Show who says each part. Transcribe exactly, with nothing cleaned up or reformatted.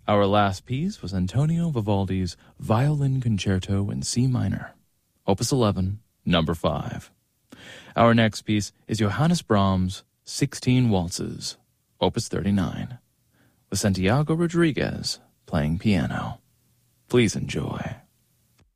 Speaker 1: Our last piece was Antonio Vivaldi's Violin Concerto in C minor, Opus eleven, number five. Our next piece is Johannes Brahms' Sixteen Waltzes, Opus thirty-nine, with Santiago Rodriguez playing piano. Please enjoy.